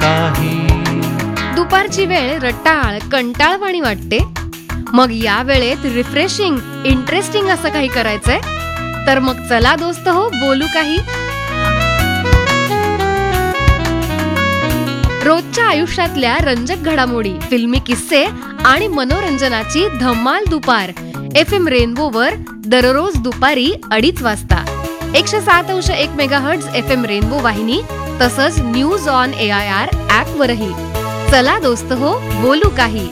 काही. दुपारची वेळ रटाळ कंटाळवाणी वाटते. मग या वेळेत रिफ्रेशिंग इंटरेस्टिंग असं काही करायचंय तर मग चला दोस्त हो बोलू काही. रोजच्या आयुष्यातल्या रंजक घडामोडी, फिल्मी किस्से आणि मनोरंजनाची धमाल दुपार FM रेनबोवर दररोज दुपारी 2:30 वाजता 107.1 मेगाहर्ट्झ FM रेनबो वाहिनी तसंच न्यूज ऑन AIR ऍप वरही. चला दोस्त हो बोलू काही.